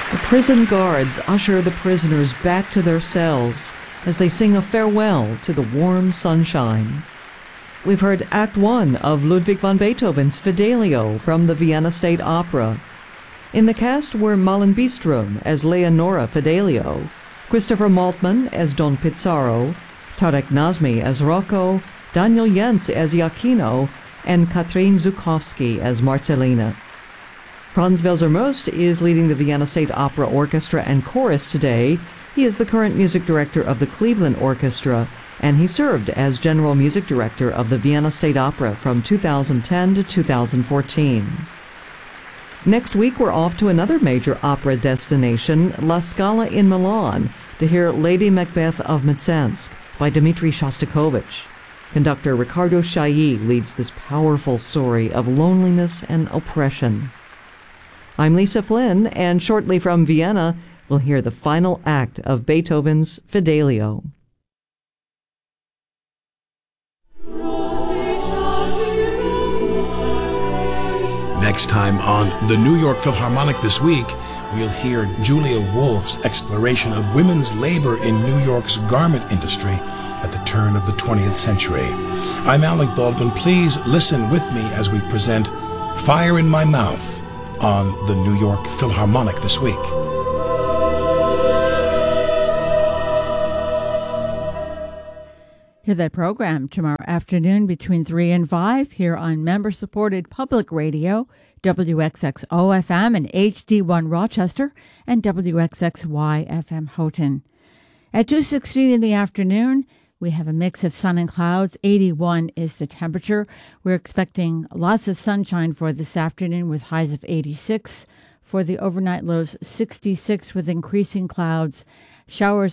The prison guards usher the prisoners back to their cells as they sing a farewell to the warm sunshine. We've heard Act 1 of Ludwig van Beethoven's Fidelio from the Vienna State Opera. In the cast were Malin Bistrom as Leonora Fidelio, Christopher Maltman as Don Pizarro, Tarek Nazmi as Rocco, Daniel Jens as Iachino, and Katrin Zukowski as Marcelina. Franz Welser-Most is leading the Vienna State Opera Orchestra and Chorus today. He is the current music director of the Cleveland Orchestra, and he served as general music director of the Vienna State Opera from 2010 to 2014. Next week, we're off to another major opera destination, La Scala in Milan, to hear Lady Macbeth of Mtsensk by Dmitri Shostakovich. Conductor Ricardo Chailly leads this powerful story of loneliness and oppression. I'm Lisa Flynn, and shortly from Vienna, we'll hear the final act of Beethoven's Fidelio. Next time on the New York Philharmonic This Week, we'll hear Julia Wolf's exploration of women's labor in New York's garment industry at the turn of the 20th century. I'm Alec Baldwin. Please listen with me as we present Fire in My Mouth on the New York Philharmonic This Week. Hear that program tomorrow afternoon between 3 and 5 here on member-supported public radio, WXXO-FM and HD1 Rochester and WXXY-FM Houghton. At 2:16 in the afternoon, we have a mix of sun and clouds. 81 is the temperature. We're expecting lots of sunshine for this afternoon with highs of 86. For the overnight lows, 66 with increasing clouds. Showers